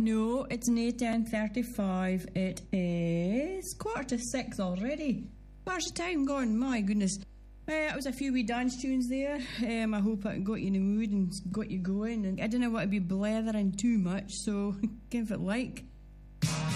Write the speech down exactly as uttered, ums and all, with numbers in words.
No, it's not ten thirty-five. It is quarter to six already. Where's the time gone? My goodness. Uh, that was a few wee dance tunes there. Um, I hope it got you in the mood and got you going. And I didn't want to be blethering too much, so give it like.